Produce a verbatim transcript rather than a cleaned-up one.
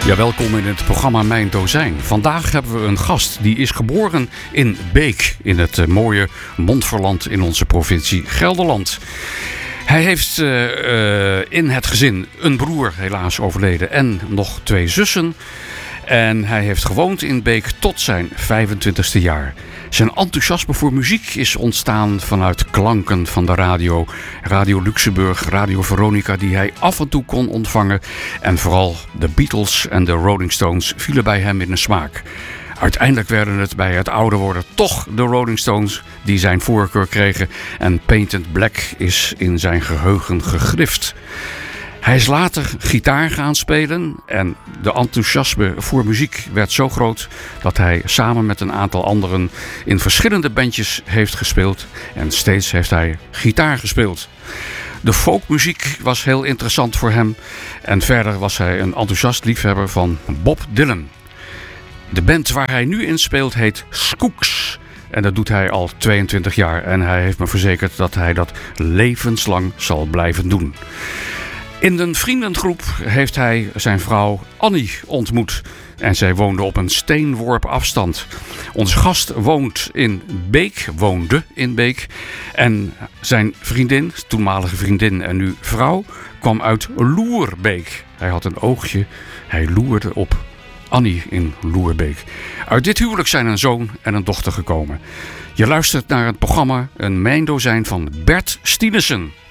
Ja, welkom in het programma Mijn Dozijn. Vandaag hebben we een gast die is geboren in Beek, in het uh, mooie Montferland in onze provincie Gelderland. Hij heeft uh, uh, in het gezin een broer, helaas overleden, en nog twee zussen. En hij heeft gewoond in Beek tot zijn vijfentwintigste jaar. Zijn enthousiasme voor muziek is ontstaan vanuit klanken van de radio. Radio Luxemburg, Radio Veronica, die hij af en toe kon ontvangen. En vooral de Beatles en de Rolling Stones vielen bij hem in de smaak. Uiteindelijk werden het bij het ouder worden toch de Rolling Stones die zijn voorkeur kregen. En Painted Black is in zijn geheugen gegrift. Hij is later gitaar gaan spelen en de enthousiasme voor muziek werd zo groot dat hij samen met een aantal anderen in verschillende bandjes heeft gespeeld en steeds heeft hij gitaar gespeeld. De folkmuziek was heel interessant voor hem en verder was hij een enthousiast liefhebber van Bob Dylan. De band waar hij nu in speelt heet Skooks. En dat doet hij al tweeëntwintig jaar en hij heeft me verzekerd dat hij dat levenslang zal blijven doen. In een vriendengroep heeft hij zijn vrouw Annie ontmoet. En zij woonde op een steenworp afstand. Onze gast woont in Beek, woonde in Beek. En zijn vriendin, toenmalige vriendin en nu vrouw, kwam uit Loerbeek. Hij had een oogje, hij loerde op Annie in Loerbeek. Uit dit huwelijk zijn een zoon en een dochter gekomen. Je luistert naar het programma Een Mijn Dozijn van Bert Stienesen.